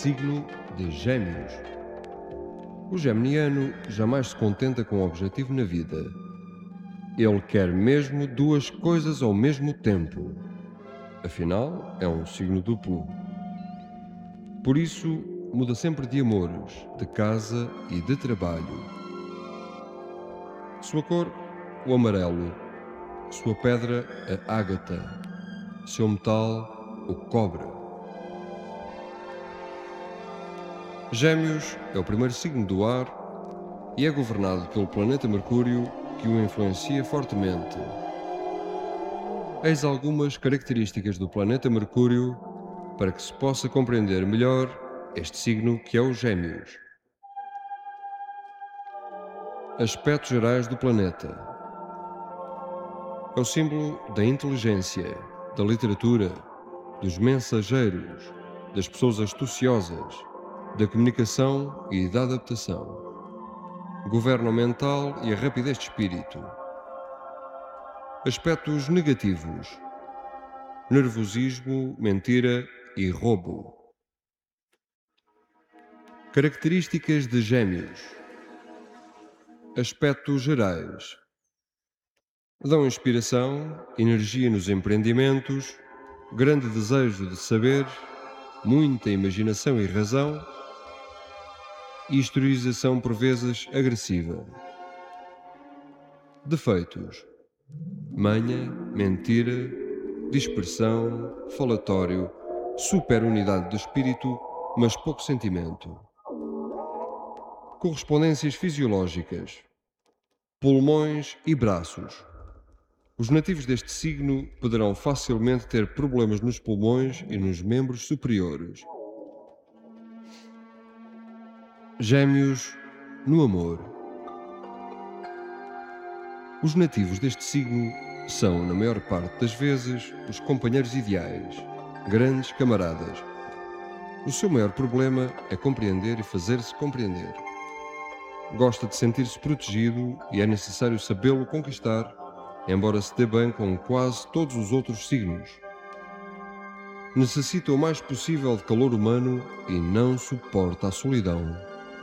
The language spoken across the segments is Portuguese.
Signo de Gêmeos. O geminiano jamais se contenta com um objetivo na vida. Ele quer mesmo duas coisas ao mesmo tempo. Afinal, é um signo duplo. Por isso, muda sempre de amores, de casa e de trabalho. Sua cor, o amarelo. Sua pedra, a ágata. Seu metal, o cobre. Gêmeos é o primeiro signo do ar e é governado pelo planeta Mercúrio, que o influencia fortemente. Eis algumas características do planeta Mercúrio para que se possa compreender melhor este signo que é o Gêmeos. Aspectos gerais do planeta. É o símbolo da inteligência, da literatura, dos mensageiros, das pessoas astuciosas, da comunicação e da adaptação. Governo mental e a rapidez de espírito. Aspectos negativos: nervosismo, mentira e roubo. Características de Gêmeos. Aspectos gerais: dão inspiração, energia nos empreendimentos, grande desejo de saber, muita imaginação e razão, e exteriorização por vezes agressiva. Defeitos: manha, mentira, dispersão, falatório, superunidade do espírito, mas pouco sentimento. Correspondências fisiológicas: pulmões e braços. Os nativos deste signo poderão facilmente ter problemas nos pulmões e nos membros superiores. Gêmeos no amor. Os nativos deste signo são, na maior parte das vezes, os companheiros ideais, grandes camaradas. O seu maior problema é compreender e fazer-se compreender. Gosta de sentir-se protegido e é necessário sabê-lo conquistar, embora se dê bem com quase todos os outros signos. Necessita o mais possível de calor humano e não suporta a solidão.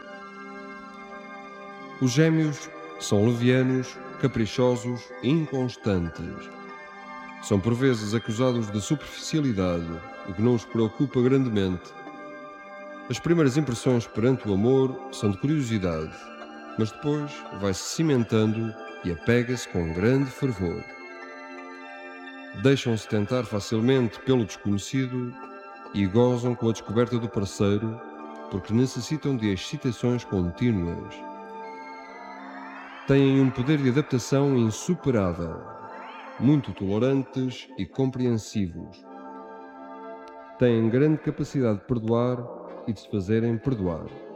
Os Gêmeos são levianos, caprichosos e inconstantes. São por vezes acusados de superficialidade, o que não os preocupa grandemente. As primeiras impressões perante o amor são de curiosidade, mas depois vai-se cimentando e apega-se com grande fervor. Deixam-se tentar facilmente pelo desconhecido e gozam com a descoberta do parceiro, porque necessitam de excitações contínuas. Têm um poder de adaptação insuperável, muito tolerantes e compreensivos. Têm grande capacidade de perdoar e de se fazerem perdoar.